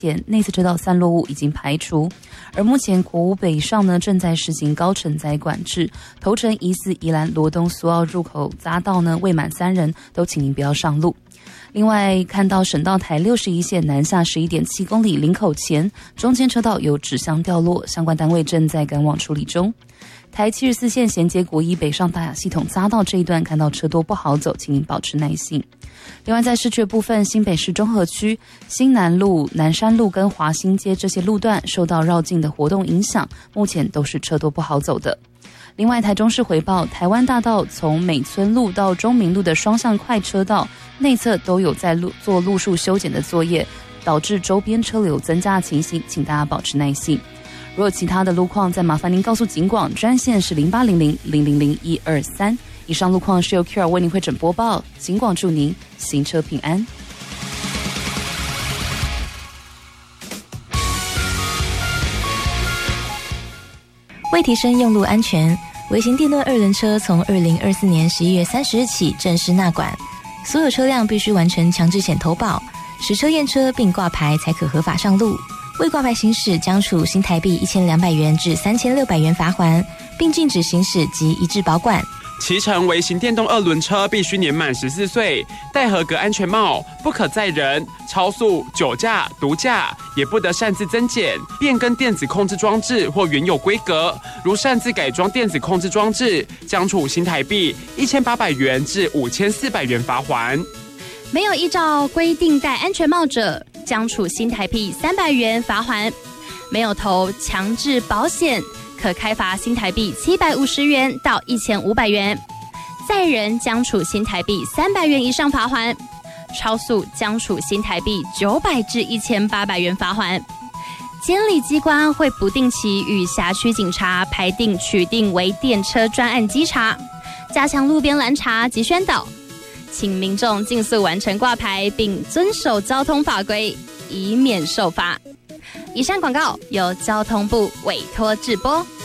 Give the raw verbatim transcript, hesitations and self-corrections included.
内侧车道散落物已经排除，而目前国五北上呢正在实行高承载管制，头城疑似宜兰罗东苏澳入口匝道呢未满三人都请您不要上路。另外看到省道台六十一线南下 十一点七公里林口前中间车道有纸箱掉落，相关单位正在赶往处理中。台七十四线衔接国一北上大雅系统匝道这一段看到车多不好走，请您保持耐性。另外在市区的部分，新北市中和区新南路、南山路跟华新街这些路段受到绕境的活动影响，目前都是车多不好走的。另外台中市回报，台湾大道从美村路到中明路的双向快车道内侧都有在路做路树修剪的作业，导致周边车流增加的情形，请大家保持耐性。如果有其他的路况，再麻烦您告诉警广专线是零八零零零零零一二三。以上路况是由 Q R 为您会诊播报，警广祝您行车平安。 为提升用路安全，微型电动二轮车从二零二四年十一月三十日起正式纳管，所有车辆必须完成强制险投保，实车验车并挂牌才可合法上路。未挂牌行驶将处新台币一千两百元至三千六百元罚锾，并禁止行驶及移置保管。 骑乘微型电动二轮车必须年满十四岁，戴合格安全帽，不可载人、超速、酒驾、毒驾，也不得擅自增减、变更电子控制装置或原有规格。如擅自改装电子控制装置，将处新台币一千八百元至五千四百元罚锾。 没有依照规定戴安全帽者，将处新台币三百元罚锾。没有投强制保险，可开罚新台币七百五十元到一千五百元，载人将处新台币三百元以上罚锾，超速将处新台币九百至一千八百元罚锾。监理机关会不定期与辖区警察排定取定为电车专案稽查，加强路边拦查及宣导，请民众尽速完成挂牌并遵守交通法规，以免受罚。以上广告由交通部委托制播。